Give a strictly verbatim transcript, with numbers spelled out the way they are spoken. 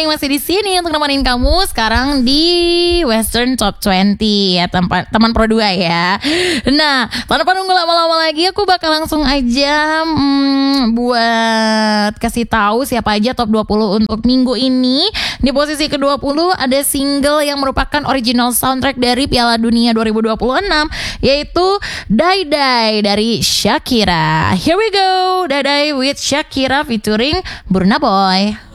yang masih di sini untuk nemenin kamu sekarang di Western Top dua puluh ya, tempat teman Pro dua ya. Nah, tanpa nunggu lama-lama lagi, aku bakal langsung aja hmm, buat kasih tahu siapa aja top dua puluh untuk minggu ini. Di posisi ke dua puluh ada single yang merupakan original soundtrack dari Piala Dunia dua ribu dua puluh enam, yaitu Die Die dari Shakira. Here we go, Die Die with Shakira featuring Burna Boy.